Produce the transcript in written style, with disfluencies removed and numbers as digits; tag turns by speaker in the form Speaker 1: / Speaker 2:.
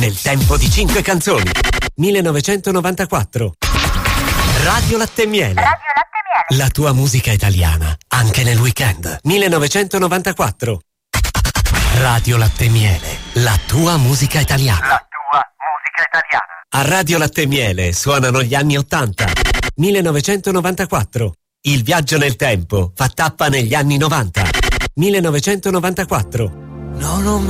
Speaker 1: Nel tempo di 5 canzoni. 1994. Radio Latte e Miele.
Speaker 2: Radio Latte e Miele.
Speaker 1: La tua musica italiana, anche nel weekend. 1994. Radio Latte e Miele. La tua musica italiana.
Speaker 2: La tua musica italiana.
Speaker 1: A Radio Latte e Miele suonano gli anni 80. 1994. Il viaggio nel tempo fa tappa negli anni 90. 1994.
Speaker 3: No, non